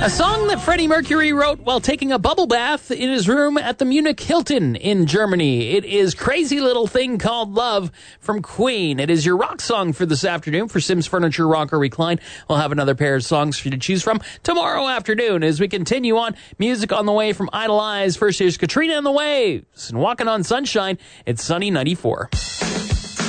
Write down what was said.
A song that Freddie Mercury wrote while taking a bubble bath in his room at the Munich Hilton in Germany. It is Crazy Little Thing Called Love from Queen. It is your rock song for this afternoon for Sims Furniture Rock or Recline. We'll have another pair of songs for you to choose from tomorrow afternoon as we continue on. Music on the way from Idolize. First, here's Katrina and the Waves. And Walking on Sunshine, it's Sunny 94.